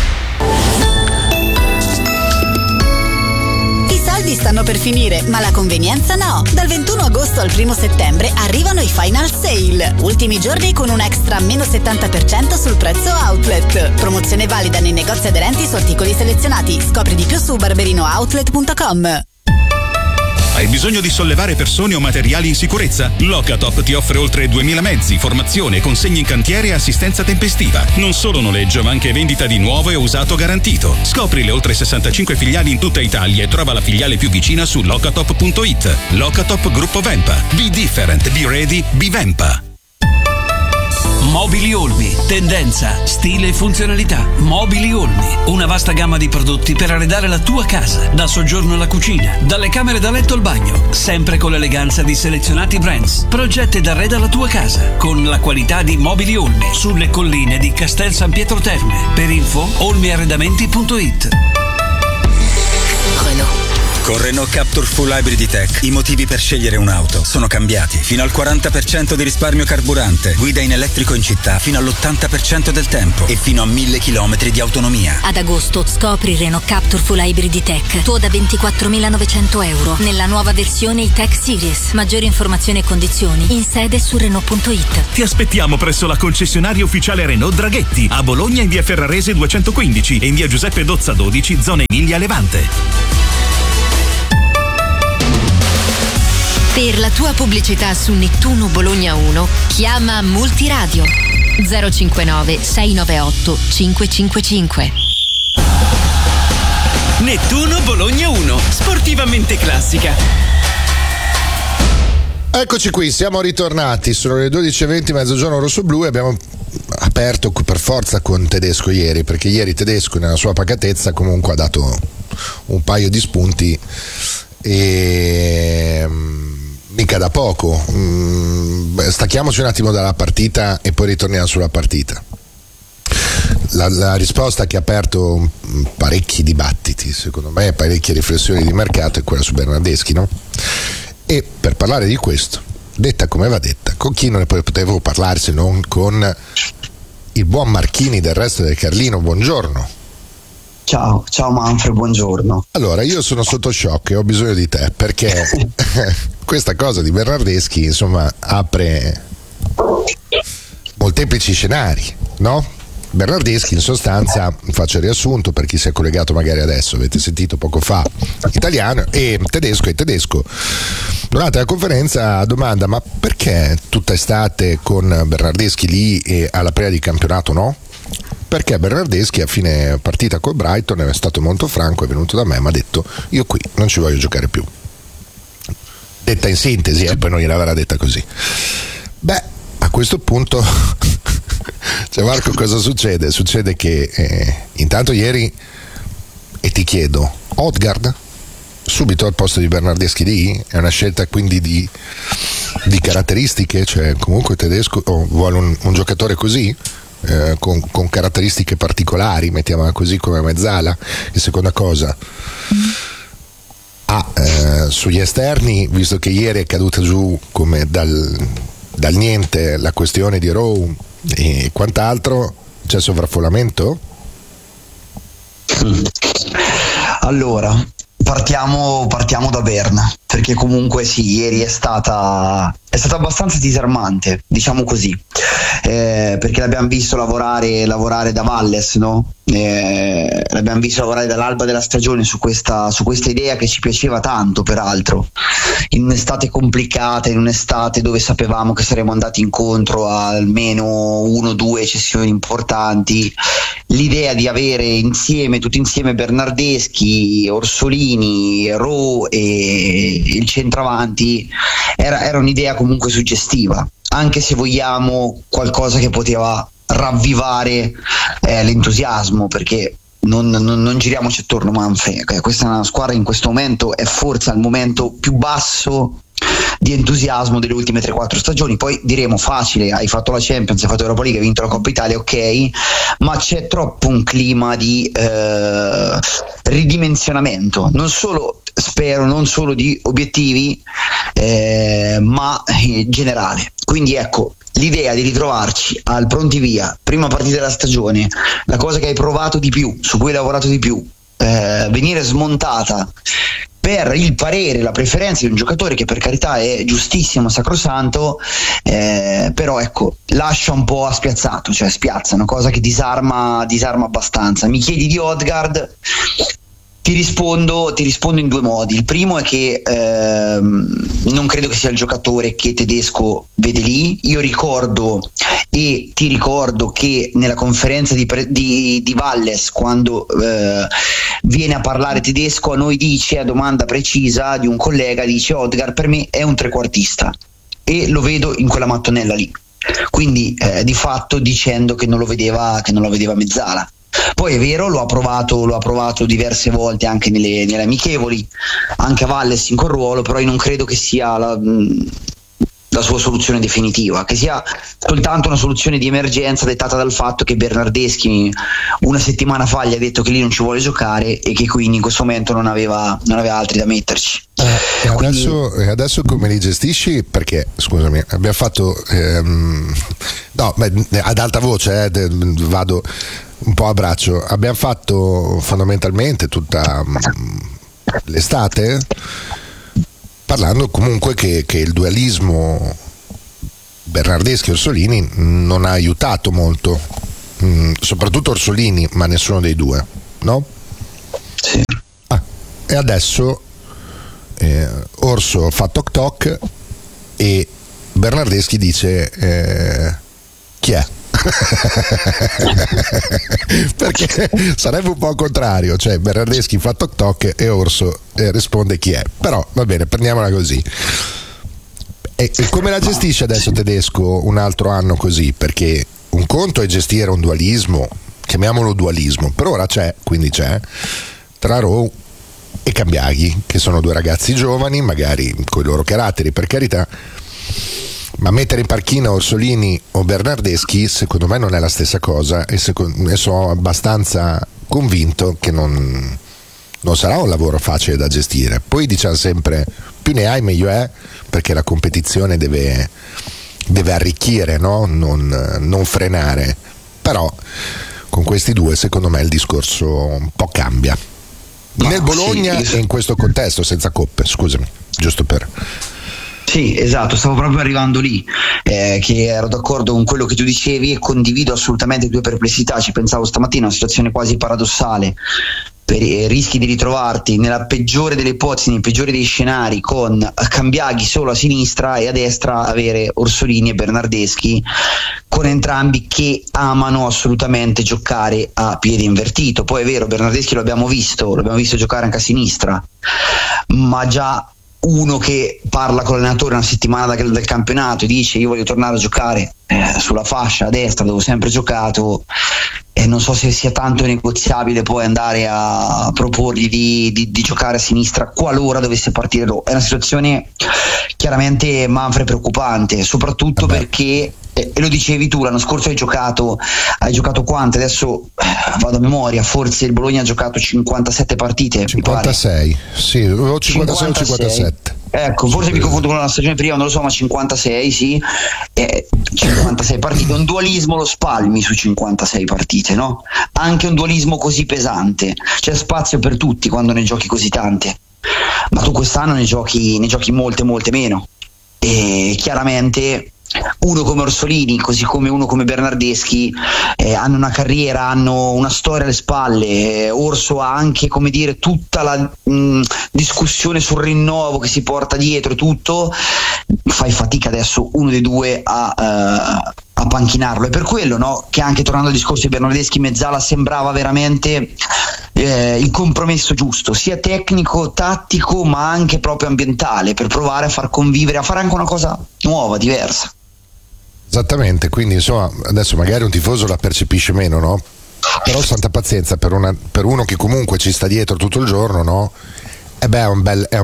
I soldi stanno per finire, ma la convenienza no. Dal 21 agosto al 1 settembre arrivano i Final Sale. Ultimi giorni con un extra meno 70% sul prezzo outlet. Promozione valida nei negozi aderenti su articoli selezionati. Scopri di più su barberino.outlet.com. Hai bisogno di sollevare persone o materiali in sicurezza? Locatop ti offre oltre 2000 mezzi, formazione, consegni in cantiere e assistenza tempestiva. Non solo noleggio, ma anche vendita di nuovo e usato garantito. Scopri le oltre 65 filiali in tutta Italia e trova la filiale più vicina su locatop.it. Locatop Gruppo Vempa. Be different, be ready, be Vempa. Mobili Olmi, tendenza, stile e funzionalità. Mobili Olmi, una vasta gamma di prodotti per arredare la tua casa, dal soggiorno alla cucina, dalle camere da letto al bagno, sempre con l'eleganza di selezionati brands. Progetta ed arreda la tua casa con la qualità di Mobili Olmi sulle colline di Castel San Pietro Terme. Per info olmiarredamenti.it. Renault. Con Renault Captur Full Hybrid Tech i motivi per scegliere un'auto sono cambiati. Fino al 40% di risparmio carburante, guida in elettrico in città fino all'80% del tempo e fino a 1000 km di autonomia. Ad agosto scopri Renault Captur Full Hybrid Tech, tuo da 24.900 euro nella nuova versione E-Tech Series. Maggiori informazioni e condizioni in sede su Renault.it. Ti aspettiamo presso la concessionaria ufficiale Renault Draghetti a Bologna in via Ferrarese 215 e in via Giuseppe Dozza 12, zona Emilia Levante. Per la tua pubblicità su Nettuno Bologna 1, chiama Multiradio 059 698 555. Nettuno Bologna 1, sportivamente classica. Eccoci qui, siamo ritornati, sono le 12:20, mezzogiorno rosso-blu, e abbiamo aperto per forza con Tedesco ieri, perché ieri Tedesco nella sua pacatezza comunque ha dato un paio di spunti e mica da poco. Stacchiamoci un attimo dalla partita e poi ritorniamo sulla partita. La risposta che ha aperto parecchi dibattiti, secondo me parecchie riflessioni di mercato, è quella su Bernardeschi, no? E per parlare di questo, detta come va detta, con chi non ne potevo parlare se non con il buon Marchini del Resto del Carlino. Buongiorno. Ciao Manfred, buongiorno. Allora, io sono sotto shock e ho bisogno di te, perché questa cosa di Bernardeschi, insomma, apre molteplici scenari, no? Bernardeschi, in sostanza, faccio il riassunto per chi si è collegato magari adesso, avete sentito poco fa italiano e tedesco durante la conferenza domanda: ma perché tutta estate con Bernardeschi lì e alla prima di campionato no? Perché Bernardeschi a fine partita col Brighton è stato molto franco, è venuto da me e mi ha detto: io qui non ci voglio giocare più. Detta in sintesi, poi non gliel'avrà detta così. Beh, a questo punto cioè, Marco, cosa succede? Succede che intanto ieri, e ti chiedo, Odegaard subito al posto di Bernardeschi lì? È una scelta quindi di caratteristiche, cioè comunque Tedesco vuole un giocatore così? Con caratteristiche particolari, mettiamola così, come mezzala. E seconda cosa, sugli esterni, visto che ieri è caduta giù come dal niente la questione di Rowe e quant'altro, c'è sovraffollamento? Allora, partiamo da Berna, perché comunque sì, ieri è stata abbastanza disarmante, diciamo così, perché l'abbiamo visto lavorare da Valles, no? L'abbiamo visto lavorare dall'alba della stagione su questa idea che ci piaceva tanto, peraltro, in un'estate complicata, in un'estate dove sapevamo che saremmo andati incontro a almeno 1 o 2 cessioni importanti. L'idea di avere tutti insieme Bernardeschi, Orsolini, Rowe e il centravanti era un'idea comunque suggestiva, anche se vogliamo qualcosa che poteva ravvivare l'entusiasmo, perché non giriamoci attorno, Manfred, questa è una squadra in questo momento è forse al momento più basso di entusiasmo delle ultime 3-4 stagioni. Poi diremo facile, hai fatto la Champions, hai fatto l'Europa League, hai vinto la Coppa Italia, ok, ma c'è troppo un clima di ridimensionamento, non solo di obiettivi, ma generale. Quindi ecco, l'idea di ritrovarci al pronti via, prima partita della stagione, la cosa che hai provato di più, su cui hai lavorato di più, venire smontata per il parere, la preferenza di un giocatore che per carità è giustissimo, sacrosanto, però ecco, lascia un po' spiazzato, cioè spiazza, una cosa che disarma abbastanza. Mi chiedi di Odegaard, Ti rispondo in due modi. Il primo è che non credo che sia il giocatore che Tedesco vede lì. Io ricordo e ti ricordo che nella conferenza di Valles, quando viene a parlare Tedesco, a noi dice, a domanda precisa di un collega, dice: Odegaard per me è un trequartista, e lo vedo in quella mattonella lì. Quindi di fatto dicendo che non lo vedeva mezzala. Poi è vero, lo ha provato diverse volte anche nelle amichevoli, anche a Valles in quel ruolo, però io non credo che sia la sua soluzione definitiva, che sia soltanto una soluzione di emergenza dettata dal fatto che Bernardeschi una settimana fa gli ha detto che lì non ci vuole giocare e che quindi in questo momento non aveva altri da metterci. Adesso come li gestisci? Perché scusami, abbiamo fatto ad alta voce vado un po' a braccio, abbiamo fatto fondamentalmente tutta l'estate parlando comunque che il dualismo Bernardeschi-Orsolini non ha aiutato molto, soprattutto Orsolini, ma nessuno dei due, no? Sì. E adesso Orso fa toc toc e Bernardeschi dice chi è? Perché sarebbe un po' il contrario, cioè Bernardeschi fa toc toc e Orso risponde chi è, però va bene, prendiamola così. E come la gestisce adesso Tedesco un altro anno così? Perché un conto è gestire un dualismo, chiamiamolo dualismo, per ora c'è tra Rowe e Cambiaghi, che sono due ragazzi giovani, magari con i loro caratteri, per carità, ma mettere in panchina Orsolini o Bernardeschi secondo me non è la stessa cosa, e sono abbastanza convinto che non sarà un lavoro facile da gestire. Poi diciamo sempre più ne hai meglio è, perché la competizione deve arricchire, no? non frenare, però con questi due secondo me il discorso un po' cambia nel Bologna e in questo contesto senza coppe, scusami, giusto per... Sì, esatto, stavo proprio arrivando lì, che ero d'accordo con quello che tu dicevi e condivido assolutamente le tue perplessità. Ci pensavo stamattina, una situazione quasi paradossale, rischi di ritrovarti nella peggiore delle ipotesi, nel peggiore dei scenari, con Cambiaghi solo a sinistra e a destra avere Orsolini e Bernardeschi, con entrambi che amano assolutamente giocare a piede invertito. Poi è vero, Bernardeschi lo abbiamo visto giocare anche a sinistra, ma già uno che parla con l'allenatore una settimana del campionato e dice: io voglio tornare a giocare sulla fascia a destra dove ho sempre giocato, e non so se sia tanto negoziabile poi andare a proporgli di giocare a sinistra qualora dovesse partire Rowe. È una situazione chiaramente, Manfred, preoccupante, soprattutto perché, e lo dicevi tu, l'anno scorso hai giocato quante? Adesso vado a memoria, forse il Bologna ha giocato 57 partite, 56, sì, 56 o 57. Ecco, forse mi confondo con la stagione prima, non lo so, ma 56, sì, 56 partite. Un dualismo lo spalmi su 56 partite, no? Anche un dualismo così pesante, c'è spazio per tutti quando ne giochi così tante, ma tu quest'anno ne giochi molte meno, e chiaramente uno come Orsolini, così come uno come Bernardeschi, hanno una carriera, hanno una storia alle spalle. Orso ha anche, come dire, tutta la discussione sul rinnovo che si porta dietro e tutto. Fai fatica adesso uno dei due a panchinarlo, e per quello, no, che anche tornando al discorso di Bernardeschi, mezzala sembrava veramente il compromesso giusto, sia tecnico, tattico, ma anche proprio ambientale, per provare a far convivere, a fare anche una cosa nuova, diversa. Esattamente, quindi insomma adesso magari un tifoso la percepisce meno, no? Però santa pazienza per uno che comunque ci sta dietro tutto il giorno, no? È un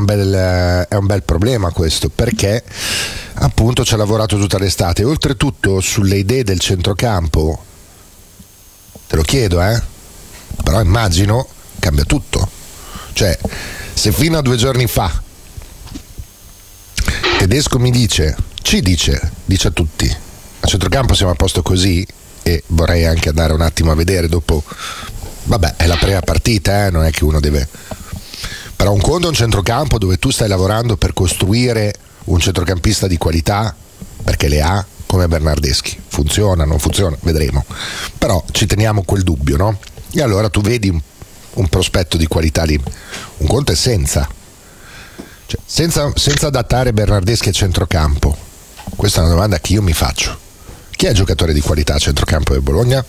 bel problema questo, perché appunto ci ha lavorato tutta l'estate. Oltretutto sulle idee del centrocampo, te lo chiedo, però immagino cambia tutto. Cioè, se fino a 2 giorni fa Tedesco ci dice a tutti: a centrocampo siamo a posto così, e vorrei anche andare un attimo a vedere dopo, vabbè, è la prima partita, non è che uno deve, però un conto è un centrocampo dove tu stai lavorando per costruire un centrocampista di qualità, perché le ha, come Bernardeschi, funziona, non funziona, vedremo, però ci teniamo quel dubbio, no? E allora tu vedi un prospetto di qualità lì, un conto è senza adattare Bernardeschi a centrocampo. Questa è una domanda che io mi faccio. Chi è il giocatore di qualità a centrocampo del Bologna?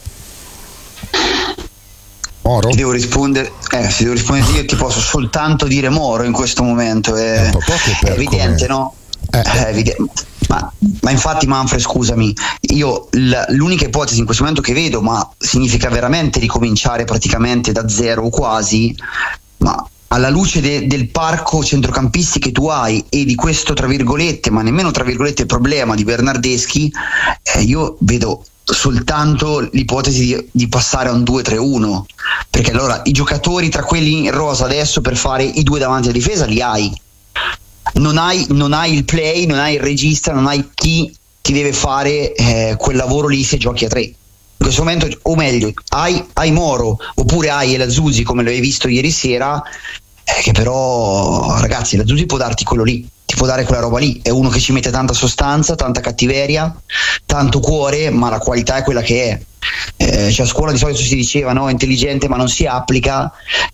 Moro? Se devo rispondere io ti posso soltanto dire Moro in questo momento, è evidente, no? È evidente. Ma infatti, Manfred, scusami, io l'unica ipotesi in questo momento che vedo, ma significa veramente ricominciare praticamente da zero o quasi, ma alla luce del parco centrocampisti che tu hai e di questo tra virgolette, ma nemmeno tra virgolette, problema di Bernardeschi, io vedo soltanto l'ipotesi di passare a un 2-3-1, perché allora i giocatori tra quelli in rosa adesso per fare i due davanti a difesa li hai. Non hai il play, non hai il regista, non hai chi ti deve fare quel lavoro lì se giochi a 3. In questo momento, o meglio, hai Moro oppure hai El Azzurri, come l'avevi visto ieri sera, che però, ragazzi, El Azzurri può darti quello lì, ti può dare quella roba lì. È uno che ci mette tanta sostanza, tanta cattiveria, tanto cuore, ma la qualità è quella che è. Cioè, a scuola di solito si diceva, no, intelligente ma non si applica.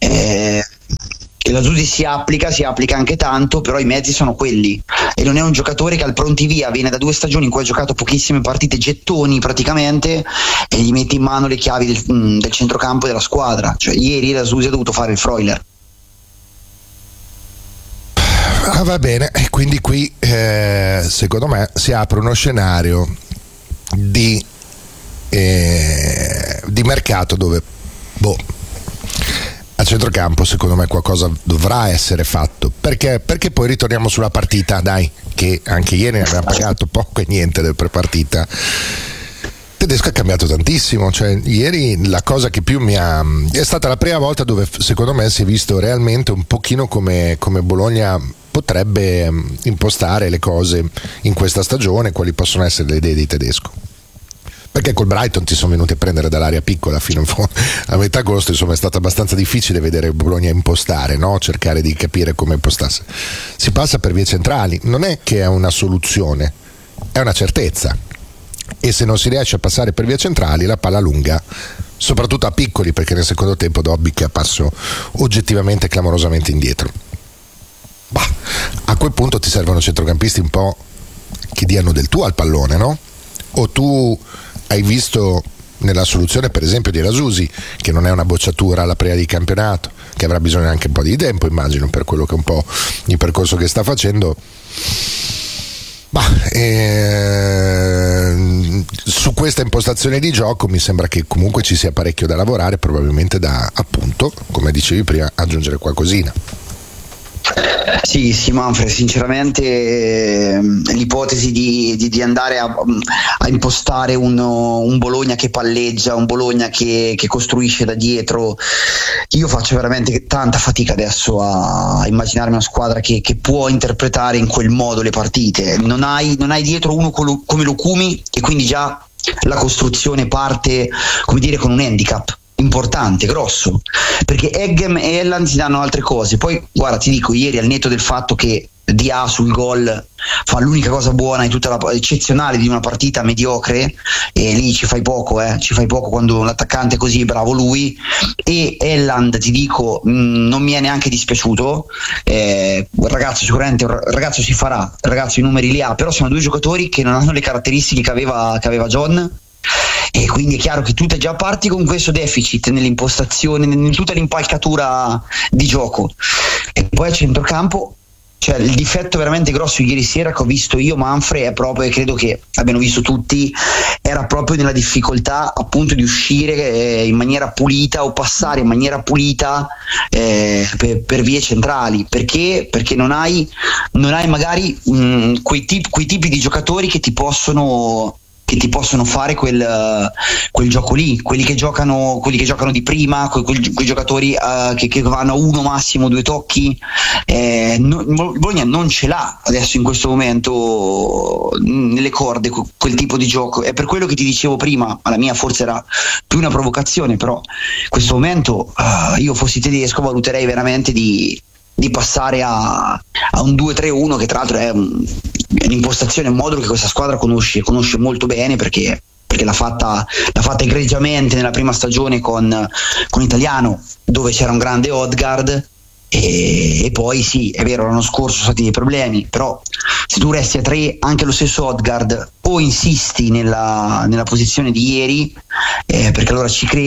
E la Zusi si applica anche tanto, però i mezzi sono quelli, e non è un giocatore che al pronti via viene da 2 stagioni in cui ha giocato pochissime partite, gettoni praticamente, e gli metti in mano le chiavi del centrocampo della squadra. Cioè ieri la Zusi ha dovuto fare il Freuler. Va bene, e quindi qui secondo me si apre uno scenario di mercato dove a centrocampo secondo me qualcosa dovrà essere fatto, perché poi ritorniamo sulla partita, dai, che anche ieri ne abbiamo pagato poco e niente del prepartita. Tedesco ha cambiato tantissimo, cioè ieri la cosa che più è stata la prima volta dove secondo me si è visto realmente un pochino come Bologna potrebbe impostare le cose in questa stagione, quali possono essere le idee di Tedesco. Perché col Brighton ti sono venuti a prendere dall'area piccola fino in fondo. A metà agosto, insomma, è stato abbastanza difficile vedere Bologna impostare, no? Cercare di capire come impostasse. Si passa per vie centrali, non è che è una soluzione, è una certezza. E se non si riesce a passare per vie centrali, la palla lunga, soprattutto a piccoli, perché nel secondo tempo Dobbik è apparso oggettivamente clamorosamente indietro. A quel punto ti servono centrocampisti un po' che diano del tuo al pallone, no? O tu hai visto nella soluzione per esempio di El Azzurri, che non è una bocciatura alla prima di campionato, che avrà bisogno anche un po' di tempo, immagino, per quello che è un po' il percorso che sta facendo. Su questa impostazione di gioco mi sembra che comunque ci sia parecchio da lavorare, probabilmente da, appunto, come dicevi prima, aggiungere qualcosina. Sì, Manfred, sinceramente l'ipotesi di andare a impostare un Bologna che palleggia, un Bologna che costruisce da dietro, io faccio veramente tanta fatica adesso a immaginarmi una squadra che può interpretare in quel modo le partite. Non hai dietro uno come Lukumi, e quindi già la costruzione parte, come dire, con un handicap importante, grosso, perché Eggem e Elland ti danno altre cose. Poi guarda, ti dico, ieri, al netto del fatto che Dia sul gol fa l'unica cosa buona in tutta la eccezionale di una partita mediocre, e lì ci fai poco quando l'attaccante è così bravo lui. E Elland, ti dico, non mi è neanche dispiaciuto, il ragazzo sicuramente il ragazzo si farà, il ragazzo i numeri li ha, però sono 2 giocatori che non hanno le caratteristiche che aveva John, e quindi è chiaro che tu già parti con questo deficit nell'impostazione, in tutta l'impalcatura di gioco. E poi a centrocampo, cioè, il difetto veramente grosso ieri sera che ho visto io, Manfred, è proprio, e credo che abbiano visto tutti, era proprio nella difficoltà appunto di uscire in maniera pulita o passare in maniera pulita per vie centrali, perché non hai magari quei tipi di giocatori che ti possono fare quel gioco lì, quelli che giocano di prima, quei giocatori che vanno a uno, massimo 2 tocchi. Bologna non ce l'ha adesso in questo momento nelle corde quel tipo di gioco. È per quello che ti dicevo prima, alla mia forse era più una provocazione, però in questo momento io fossi Tedesco valuterei veramente di passare a un 2-3-1, che tra l'altro è un'impostazione, un modulo che questa squadra conosce molto bene, perché perché l'ha fatta egregiamente nella prima stagione con Italiano, dove c'era un grande Odegaard, e poi sì, è vero, l'anno scorso sono stati dei problemi, però se tu resti a 3, anche lo stesso Odegaard, o insisti nella posizione di ieri, perché allora ci credi